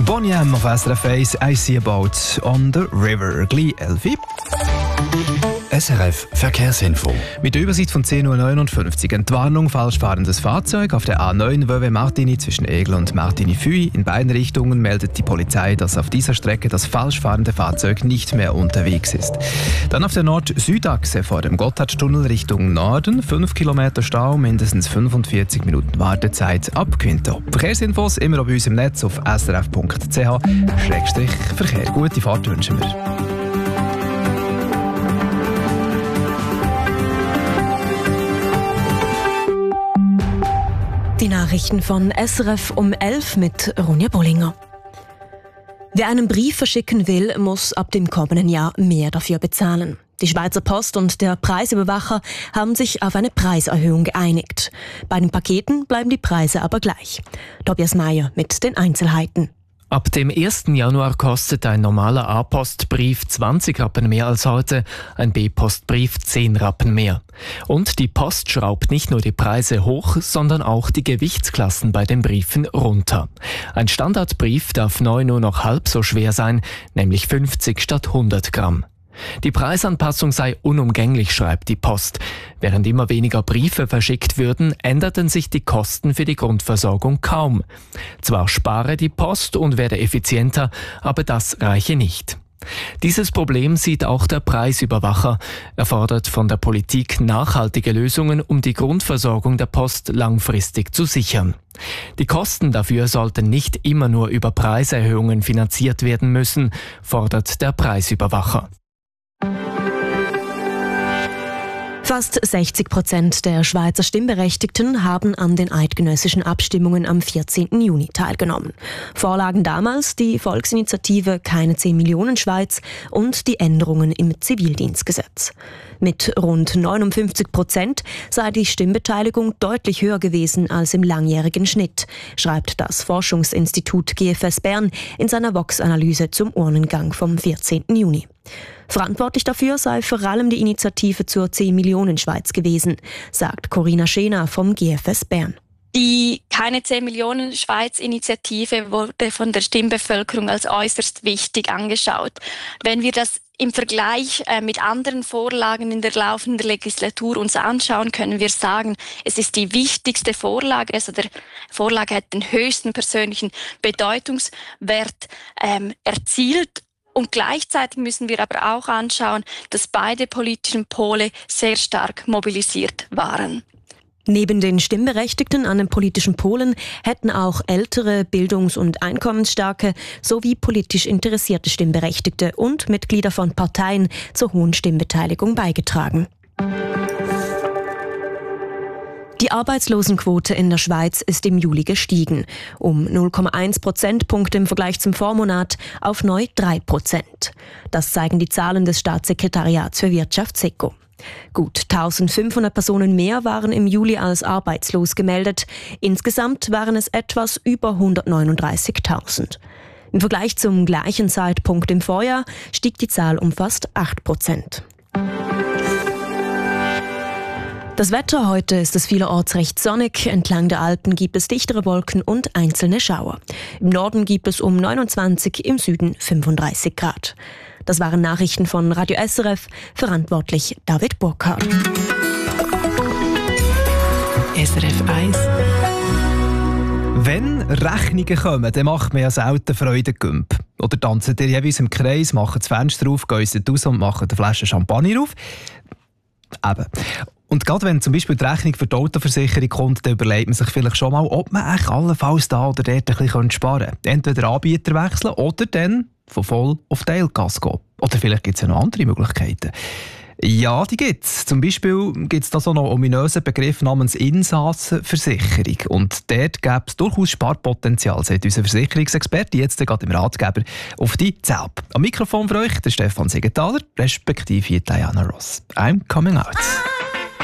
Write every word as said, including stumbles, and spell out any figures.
Boney M auf S R F eins, I See a Boat on the River. Gleich Elfi. S R F Verkehrsinfo. Mit der Übersicht von zehn Uhr neunundfünfzig. Entwarnung, falsch fahrendes Fahrzeug auf der A neun Wöwe-Martini zwischen Egl und Martini-Füy. In beiden Richtungen meldet die Polizei, dass auf dieser Strecke das falsch fahrende Fahrzeug nicht mehr unterwegs ist. Dann auf der Nord-Süd-Achse vor dem Gotthardtunnel Richtung Norden. fünf Kilometer Stau, mindestens fünfundvierzig Minuten Wartezeit ab Quinto. Verkehrsinfos immer bei uns im Netz auf s r f punkt c h Schrägstrich Verkehr. Gute Fahrt wünschen wir. Die Nachrichten von S R F um elf mit Ronja Bollinger. Wer einen Brief verschicken will, muss ab dem kommenden Jahr mehr dafür bezahlen. Die Schweizer Post und der Preisüberwacher haben sich auf eine Preiserhöhung geeinigt. Bei den Paketen bleiben die Preise aber gleich. Tobias Meyer mit den Einzelheiten. Ab dem ersten Januar kostet ein normaler A-Postbrief zwanzig Rappen mehr als heute, ein B-Postbrief zehn Rappen mehr. Und die Post schraubt nicht nur die Preise hoch, sondern auch die Gewichtsklassen bei den Briefen runter. Ein Standardbrief darf neu nur noch halb so schwer sein, nämlich fünfzig statt hundert Gramm. Die Preisanpassung sei unumgänglich, schreibt die Post. Während immer weniger Briefe verschickt würden, änderten sich die Kosten für die Grundversorgung kaum. Zwar spare die Post und werde effizienter, aber das reiche nicht. Dieses Problem sieht auch der Preisüberwacher. Er fordert von der Politik nachhaltige Lösungen, um die Grundversorgung der Post langfristig zu sichern. Die Kosten dafür sollten nicht immer nur über Preiserhöhungen finanziert werden müssen, fordert der Preisüberwacher. Fast sechzig Prozent der Schweizer Stimmberechtigten haben an den eidgenössischen Abstimmungen am vierzehnten Juni teilgenommen. Vorlagen damals die Volksinitiative Keine zehn Millionen Schweiz und die Änderungen im Zivildienstgesetz. Mit rund neunundfünfzig Prozent sei die Stimmbeteiligung deutlich höher gewesen als im langjährigen Schnitt, schreibt das Forschungsinstitut G F S Bern in seiner Vox-Analyse zum Urnengang vom vierzehnten Juni. Verantwortlich dafür sei vor allem die Initiative zur zehn Millionen Schweiz gewesen, sagt Corinna Schener vom G F S Bern. Die Keine zehn Millionen Schweiz-Initiative wurde von der Stimmbevölkerung als äußerst wichtig angeschaut. Wenn wir das im Vergleich äh, mit anderen Vorlagen in der laufenden Legislatur uns anschauen, können wir sagen, es ist die wichtigste Vorlage, also der Vorlage hat den höchsten persönlichen Bedeutungswert ähm, erzielt. Und gleichzeitig müssen wir aber auch anschauen, dass beide politischen Pole sehr stark mobilisiert waren. Neben den Stimmberechtigten an den politischen Polen hätten auch ältere, bildungs- und einkommensstarke sowie politisch interessierte Stimmberechtigte und Mitglieder von Parteien zur hohen Stimmbeteiligung beigetragen. Die Arbeitslosenquote in der Schweiz ist im Juli gestiegen, um null Komma eins Prozentpunkte im Vergleich zum Vormonat auf neu drei Prozent. Das zeigen die Zahlen des Staatssekretariats für Wirtschaft SECO. Gut eintausendfünfhundert Personen mehr waren im Juli als arbeitslos gemeldet. Insgesamt waren es etwas über hundertneununddreißigtausend. Im Vergleich zum gleichen Zeitpunkt im Vorjahr stieg die Zahl um fast acht Prozent. Das Wetter: Heute ist es vielerorts recht sonnig. Entlang der Alpen gibt es dichtere Wolken und einzelne Schauer. Im Norden gibt es um neunundzwanzig, im Süden fünfunddreißig Grad. Das waren Nachrichten von Radio S R F, verantwortlich David Burkhardt. S R F eins. Wenn Rechnungen kommen, dann macht man ja selten Freudengümp. Oder tanzen ihr jeweils im Kreis, machen das Fenster auf, gehen raus und machen eine Flasche Champagner auf. Eben. Und gerade wenn zum Beispiel die Rechnung für die Autoversicherung kommt, dann überlegt man sich vielleicht schon mal, ob man eigentlich allenfalls da oder dort ein bisschen sparen könnte. Entweder Anbieter wechseln oder dann von Voll- auf Teilgas gehen. Oder vielleicht gibt es ja noch andere Möglichkeiten. Ja, die gibt es. Zum Beispiel gibt es da so einen ominösen Begriff namens Insassenversicherung. Und dort gäbe es durchaus Sparpotenzial, sagt unser Versicherungsexperte jetzt gerade im Ratgeber auf die Zelp. Am Mikrofon für euch der Stefan Siegenthaler, respektive Diana Ross. I'm coming out.